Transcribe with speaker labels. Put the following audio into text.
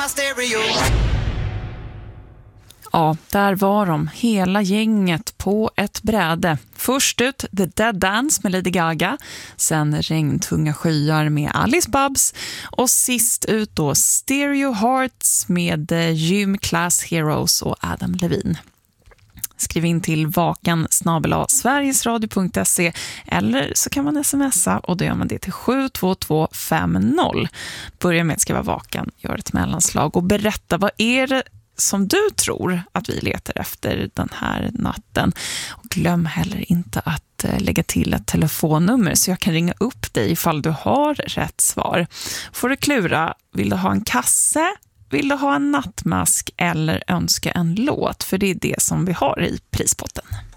Speaker 1: my stereo.
Speaker 2: Ja, där var de, hela gänget på ett bräde. Först ut The Dead Dance med Lady Gaga, sen Regntunga skyar med Alice Babs och sist ut då Stereo Hearts med Gym Class Heroes och Adam Levine. Skriv in till vakan@sverigesradio.se eller så kan man smsa och då gör man det till 72250. Börja med att skriva vakan, gör ett mellanslag och berätta vad är det som du tror att vi letar efter den här natten. Och glöm heller inte att lägga till ett telefonnummer så jag kan ringa upp dig ifall du har rätt svar. Får du klura, vill du ha en kasse, vill du ha en nattmask eller önska en låt? För det är det som vi har i prispotten.